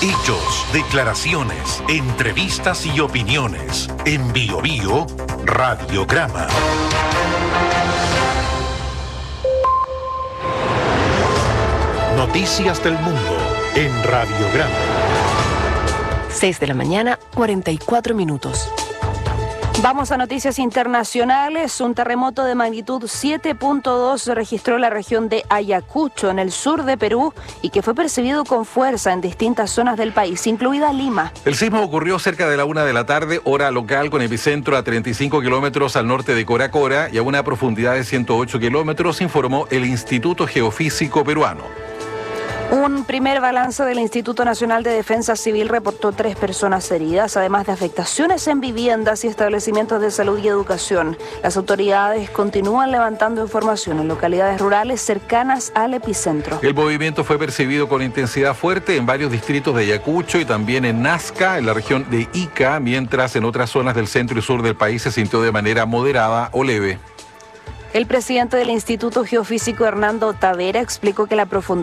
Hechos, declaraciones, entrevistas y opiniones. En Bio Bio, Radiograma. Noticias del mundo en Radiograma. 6 de la mañana, 44 minutos. Vamos a noticias internacionales. Un terremoto de magnitud 7.2 se registró en la región de Ayacucho, en el sur de Perú, y que fue percibido con fuerza en distintas zonas del país, incluida Lima. El sismo ocurrió cerca de la 1 de la tarde, hora local, con epicentro a 35 kilómetros al norte de Coracora y a una profundidad de 108 kilómetros, informó el Instituto Geofísico Peruano. Un primer balance del Instituto Nacional de Defensa Civil reportó 3 personas heridas, además de afectaciones en viviendas y establecimientos de salud y educación. Las autoridades continúan levantando información en localidades rurales cercanas al epicentro. El movimiento fue percibido con intensidad fuerte en varios distritos de Ayacucho y también en Nazca, en la región de Ica, mientras en otras zonas del centro y sur del país se sintió de manera moderada o leve. El presidente del Instituto Geofísico, Hernando Tavera, explicó que la profundidad